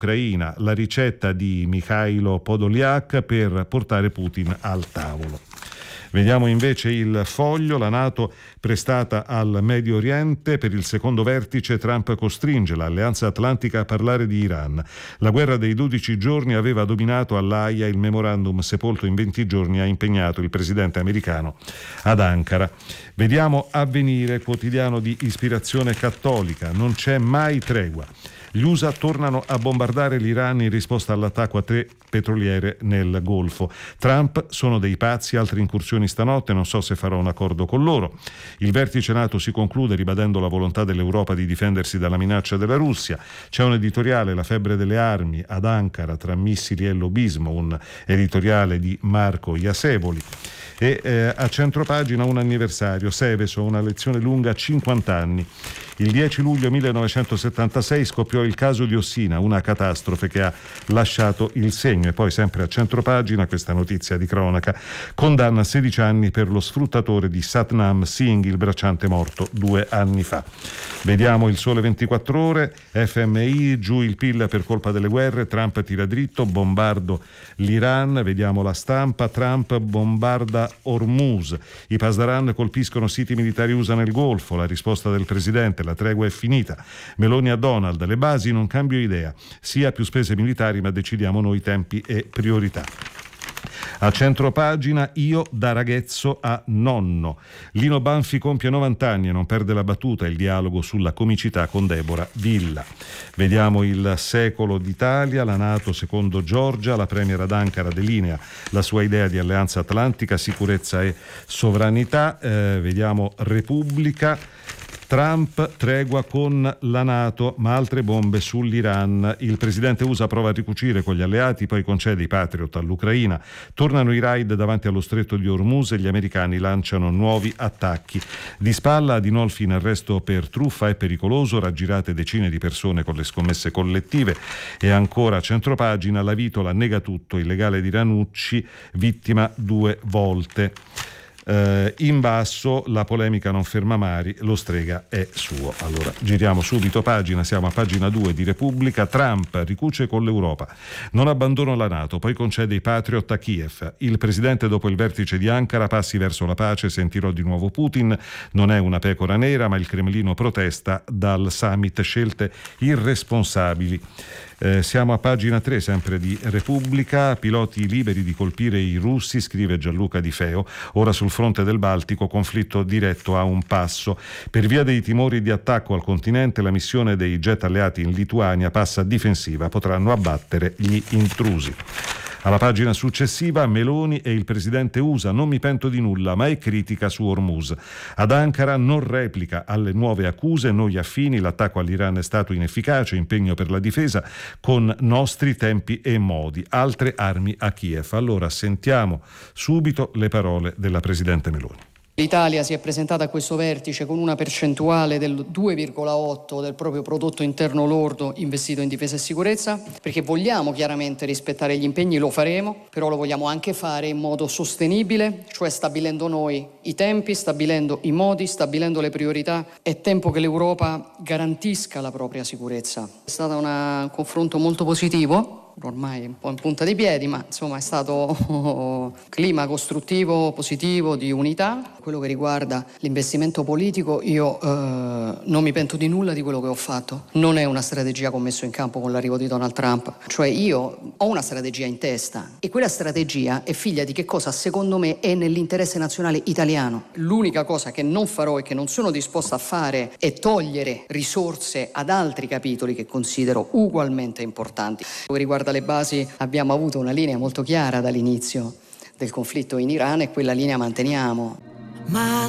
Ucraina, la ricetta di Mikhailo Podolyak per portare Putin al tavolo. Vediamo invece il Foglio, la NATO prestata al Medio Oriente, per il secondo vertice Trump costringe l'Alleanza Atlantica a parlare di Iran. La guerra dei 12 giorni aveva dominato all'Aia, il memorandum sepolto in 20 giorni ha impegnato il presidente americano ad Ankara. Vediamo Avvenire, quotidiano di ispirazione cattolica, non c'è mai tregua. Gli USA tornano a bombardare l'Iran in risposta all'attacco a 3 petroliere nel Golfo. Trump: sono dei pazzi, altre incursioni stanotte, non so se farò un accordo con loro. Il vertice NATO si conclude ribadendo la volontà dell'Europa di difendersi dalla minaccia della Russia. C'è un editoriale, La febbre delle armi ad Ankara tra missili e lobbismo, un editoriale di Marco Iasevoli. E a centropagina un anniversario, Seveso, una lezione lunga 50 anni. Il 10 luglio 1976 scoppiò il caso di Ossina, una catastrofe che ha lasciato il segno. E poi sempre a centropagina questa notizia di cronaca: condanna 16 anni per lo sfruttatore di Satnam Singh, il bracciante morto 2 anni fa. Vediamo Il Sole 24 Ore, FMI, giù il PIL per colpa delle guerre, Trump tira dritto, bombardo l'Iran. Vediamo La Stampa, Trump bombarda Hormuz, i Pasdaran colpiscono siti militari USA nel Golfo, la risposta del presidente: la tregua è finita. Meloni a Donald: le basi non cambio idea, sia più spese militari ma decidiamo noi tempi e priorità. A centropagina Io da ragazzo a nonno. Lino Banfi compie 90 anni e non perde la battuta, il dialogo sulla comicità con Deborah Villa. Vediamo Il Secolo d'Italia, la NATO secondo Giorgia, la premier ad Ankara delinea la sua idea di alleanza atlantica, sicurezza e sovranità. Vediamo Repubblica, Trump, tregua con la NATO, ma altre bombe sull'Iran. Il presidente USA prova a ricucire con gli alleati, poi concede i Patriot all'Ucraina. Tornano i raid davanti allo stretto di Hormuz e gli americani lanciano nuovi attacchi. Di spalla Adinolfi in arresto per truffa, è pericoloso, raggirate decine di persone con le scommesse collettive. E ancora a centropagina, la Vitola nega tutto, il legale di Ranucci, vittima 2 volte. In basso la polemica non ferma Mari, lo strega è suo. Allora giriamo subito pagina, siamo a pagina 2 di Repubblica. Trump ricuce con l'Europa, non abbandono la NATO, poi concede i Patriot a Kiev. Il presidente dopo il vertice di Ankara: passi verso la pace, sentirò di nuovo Putin, non è una pecora nera, ma il Cremlino protesta dal summit, scelte irresponsabili. Siamo a pagina 3 sempre di Repubblica. Piloti liberi di colpire i russi, scrive Gianluca Di Feo. Ora sul fronte del Baltico, conflitto diretto a un passo. Per via dei timori di attacco al continente, la missione dei jet alleati in Lituania passa difensiva, potranno abbattere gli intrusi. Alla pagina successiva, Meloni e il presidente USA: non mi pento di nulla, ma è critica su Hormuz. Ad Ankara non replica alle nuove accuse, noi affini, l'attacco all'Iran è stato inefficace, impegno per la difesa con nostri tempi e modi, altre armi a Kiev. Allora sentiamo subito le parole della presidente Meloni. L'Italia si è presentata a questo vertice con una percentuale del 2,8 del proprio prodotto interno lordo investito in difesa e sicurezza, perché vogliamo chiaramente rispettare gli impegni, lo faremo, però lo vogliamo anche fare in modo sostenibile, cioè stabilendo noi i tempi, stabilendo i modi, stabilendo le priorità. È tempo che l'Europa garantisca la propria sicurezza. È stato un confronto molto positivo, ormai un po' in punta di piedi, ma insomma è stato clima costruttivo, positivo, di unità. Quello che riguarda l'investimento politico, io non mi pento di nulla di quello che ho fatto. Non è una strategia che ho messo in campo con l'arrivo di Donald Trump, cioè io ho una strategia in testa e quella strategia è figlia di che cosa secondo me è nell'interesse nazionale italiano. L'unica cosa che non farò e che non sono disposta a fare è togliere risorse ad altri capitoli che considero ugualmente importanti. Quello che riguarda le basi, abbiamo avuto una linea molto chiara dall'inizio del conflitto in Iran e quella linea manteniamo. Ma